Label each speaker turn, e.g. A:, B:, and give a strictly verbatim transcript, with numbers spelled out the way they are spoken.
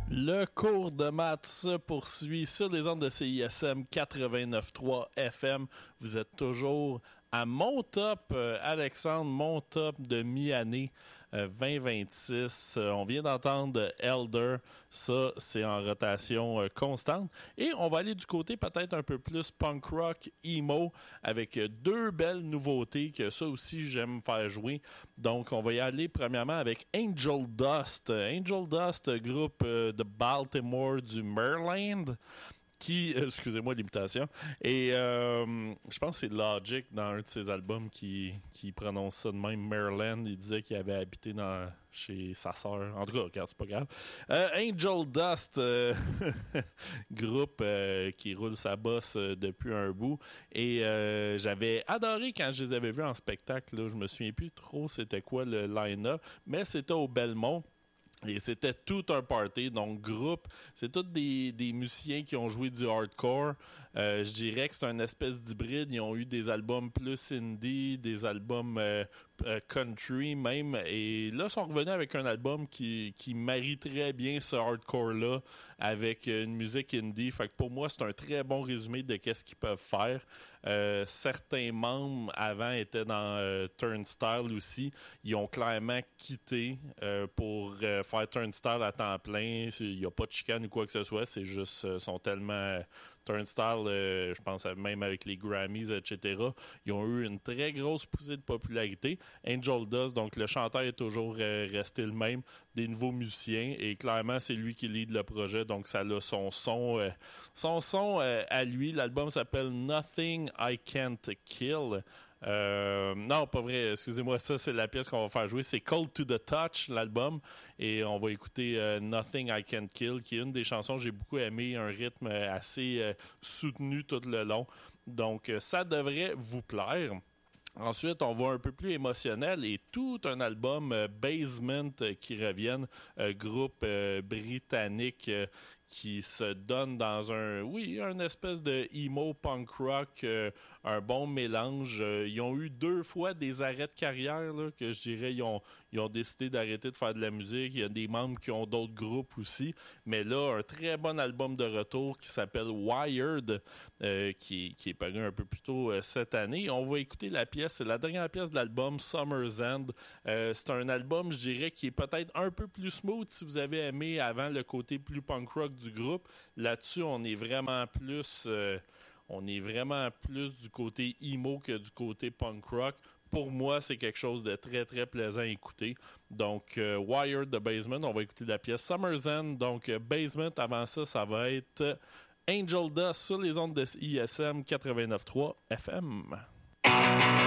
A: Le cours de maths se poursuit sur les ondes de C I S M quatre-vingt-neuf trois F M. Vous êtes toujours à mon top, euh, Alexandre, mon top de mi-année euh, vingt vingt-six. Euh, on vient d'entendre Elder. Ça, c'est en rotation euh, constante. Et on va aller du côté peut-être un peu plus punk rock, emo, avec deux belles nouveautés que ça aussi, j'aime faire jouer. Donc, on va y aller premièrement avec Angel Dust. Angel Dust, groupe euh, de Baltimore du Maryland. Qui, euh, excusez-moi l'imitation, et euh, je pense que c'est Logic dans un de ses albums qui, qui prononce ça de même, Maryland. Il disait qu'il avait habité dans, chez sa sœur. En tout cas, regarde, c'est pas grave. Euh, Angel Dust, euh, groupe euh, qui roule sa bosse euh, depuis un bout. Et euh, j'avais adoré quand je les avais vus en spectacle. Là, je me souviens plus trop c'était quoi le line-up, mais c'était au Belmont. Et c'était tout un party, donc groupe, c'est tous des, des musiciens qui ont joué du hardcore. Euh, je dirais que c'est une espèce d'hybride. Ils ont eu des albums plus indie, des albums euh, euh, country même. Et là, ils sont revenus avec un album qui, qui marie très bien ce hardcore-là avec une musique indie. Fait que pour moi, c'est un très bon résumé de qu'est-ce qu'ils peuvent faire. Euh, certains membres avant étaient dans euh, Turnstile aussi. Ils ont clairement quitté euh, pour euh, faire Turnstile à temps plein. Il n'y a pas de chicane ou quoi que ce soit. C'est juste, ils euh, sont tellement... Euh, Turnstile, euh, je pense même avec les Grammys, et cetera, ils ont eu une très grosse poussée de popularité. Angel Dust, donc le chanteur est toujours euh, resté le même, des nouveaux musiciens, et clairement, c'est lui qui lead le projet, donc ça a son son, euh, son son euh, à lui. L'album s'appelle Nothing I Can't Kill. Euh, non, pas vrai, excusez-moi, ça c'est la pièce qu'on va faire jouer, c'est Cold to the Touch, l'album, et on va écouter euh, Nothing I Can't Kill, qui est une des chansons que j'ai beaucoup aimé, un rythme assez euh, soutenu tout le long, donc euh, ça devrait vous plaire. Ensuite, on va un peu plus émotionnel et tout un album euh, Basement euh, qui reviennent, euh, groupe euh, britannique euh, qui se donne dans un, oui, un espèce de emo punk rock, euh, un bon mélange. Euh, ils ont eu deux fois des arrêts de carrière, là, que je dirais, ils ont, ils ont décidé d'arrêter de faire de la musique. Il y a des membres qui ont d'autres groupes aussi. Mais là, un très bon album de retour qui s'appelle Wired, euh, qui, qui est paru un peu plus tôt euh, cette année. On va écouter la pièce, c'est la dernière pièce de l'album, Summer's End. Euh, c'est un album, je dirais, qui est peut-être un peu plus smooth si vous avez aimé avant le côté plus punk rock du groupe. Là-dessus, on est vraiment plus euh, on est vraiment plus du côté emo que du côté punk rock. Pour moi, c'est quelque chose de très, très plaisant à écouter. Donc, euh, Wired de Basement, on va écouter la pièce Summer's End. Donc, euh, Basement, avant ça, ça va être Angel Dust sur les ondes de I S M quatre-vingt-neuf trois F M.